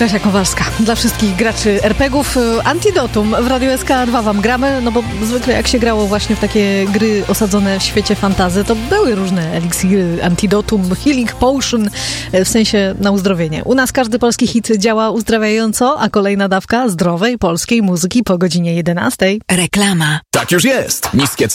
Kasia Kowalska. Dla wszystkich graczy RPGów Antidotum w Radiu SK2 wam gramy, no bo zwykle jak się grało właśnie w takie gry osadzone w świecie fantasy, to były różne eliksiry, Antidotum, Healing Potion, w sensie na uzdrowienie. U nas każdy polski hit działa uzdrawiająco, a kolejna dawka zdrowej polskiej muzyki po godzinie 11. Reklama. Tak już jest. Niskie